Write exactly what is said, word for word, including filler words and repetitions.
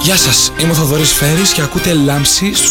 Γεια σας, είμαι ο Θοδωρής Φέρης και ακούτε Λάμψη στους